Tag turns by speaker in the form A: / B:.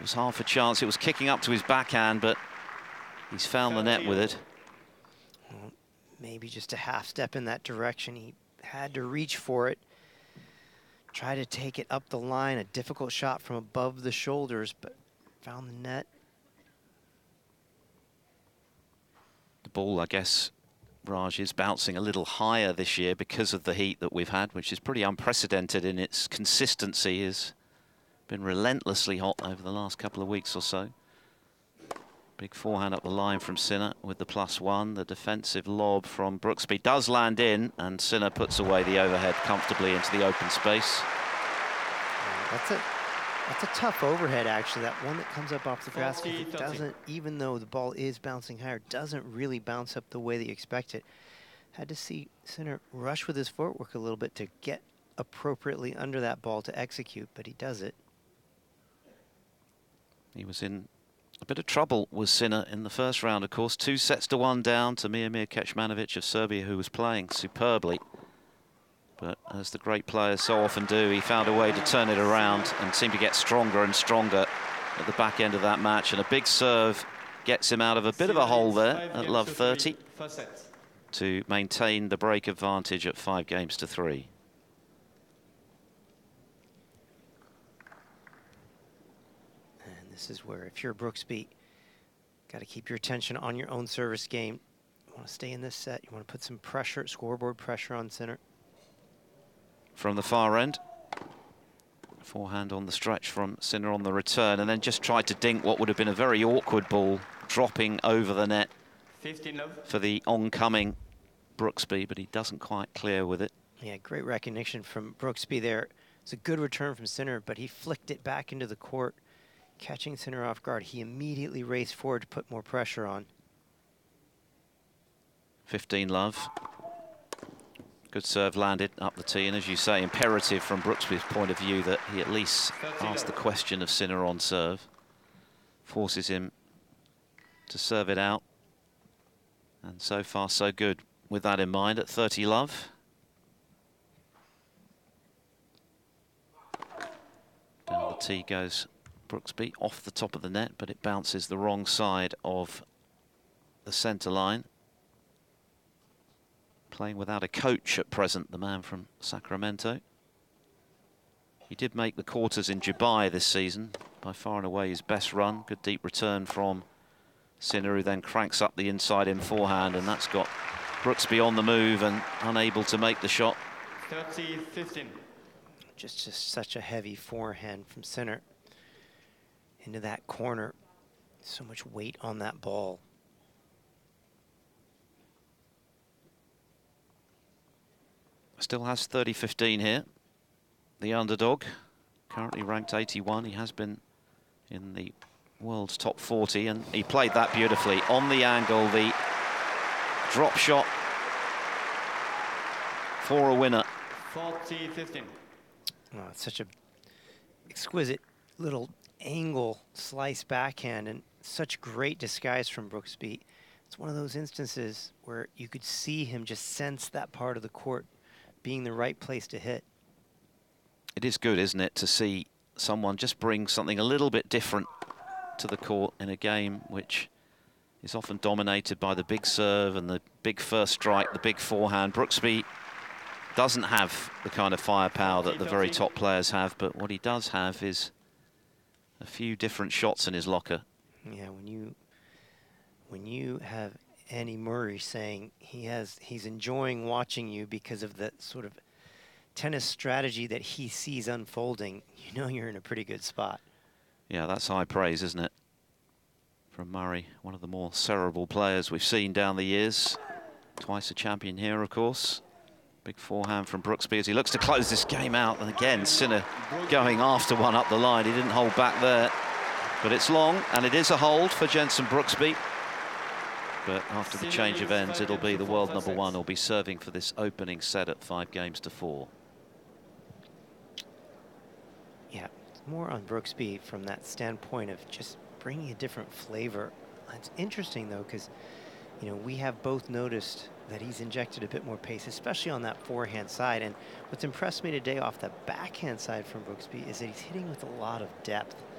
A: was half a chance. It was kicking up to his backhand, but he's found the net with it.
B: Well, maybe just a half step in that direction. He had to reach for it. Try to take it up the line. A difficult shot from above the shoulders, but found the net.
A: The ball, I guess, Raj, is bouncing a little higher this year because of the heat that we've had, which is pretty unprecedented in its consistency. Has been relentlessly hot over the last couple of weeks or so. Big forehand up the line from Sinner with the +1. The defensive lob from Brooksby does land in, and Sinner puts away the overhead comfortably into the open space.
B: That's a tough overhead, actually. That one that comes up off the grass, it doesn't, even though the ball is bouncing higher, doesn't really bounce up the way that you expect it. Had to see Sinner rush with his footwork a little bit to get appropriately under that ball to execute, but he does it.
A: He was in a bit of trouble with Sinner in the first round, of course. 2-1 down to Miomir Kecmanovic of Serbia, who was playing superbly. But as the great players so often do, he found a way to turn it around and seemed to get stronger and stronger at the back end of that match. And a big serve gets him out of a bit of a hole there at love 30 to maintain the break advantage at 5-3.
B: And this is where, if you're Brooksby, got to keep your attention on your own service game. You want to stay in this set. You want to put some pressure, scoreboard pressure on Sinner.
A: From the far end, forehand on the stretch from Sinner on the return, and then just tried to dink what would have been a very awkward ball, dropping over the net for the oncoming Brooksby, but he doesn't quite clear with it.
B: Yeah, great recognition from Brooksby there. It's a good return from Sinner, but he flicked it back into the court, catching Sinner off guard. He immediately raced forward to put more pressure on.
A: 15 love. Good serve landed up the tee, and as you say, imperative from Brooksby's point of view that he at least ask the question of Sinner on serve. Forces him to serve it out. And so far, so good with that in mind at 30 love. Down the tee goes Brooksby, off the top of the net, but it bounces the wrong side of the centre line. Playing without a coach at present, the man from Sacramento. He did make the quarters in Dubai this season, by far and away his best run. Good deep return from Sinner, who then cranks up the inside in forehand, and that's got Brooksby on the move and unable to make the shot.
B: 30-15. Just such a heavy forehand from Sinner into that corner. So much weight on that ball.
A: Still has 30-15 here. The underdog, currently ranked 81. He has been in the world's top 40, and he played that beautifully. On the angle, the drop shot for a winner.
B: 40-15. Oh, it's such a exquisite little angle slice backhand, and such great disguise from Brooksby. It's one of those instances where you could see him just sense that part of the court being the right place to hit.
A: It is good, isn't it, to see someone just bring something a little bit different to the court in a game which is often dominated by the big serve and the big first strike, the big forehand. Brooksby doesn't have the kind of firepower that the very top players have, but what he does have is a few different shots in his locker.
B: Yeah, when you have Andy Murray saying he's enjoying watching you because of the sort of tennis strategy that he sees unfolding, you know you're in a pretty good spot.
A: Yeah, that's high praise, isn't it? From Murray, one of the more cerebral players we've seen down the years. Twice a champion here, of course. Big forehand from Brooksby as he looks to close this game out. And again, Sinner going after one up the line. He didn't hold back there. But it's long, and it is a hold for Jenson Brooksby. But after the change of ends, it'll be the world number one who'll be serving for this opening set at 5-4.
B: Yeah, more on Brooksby from that standpoint of just bringing a different flavor. It's interesting, though, because, you know, we have both noticed that he's injected a bit more pace, especially on that forehand side. And what's impressed me today off the backhand side from Brooksby is that he's hitting with a lot of depth.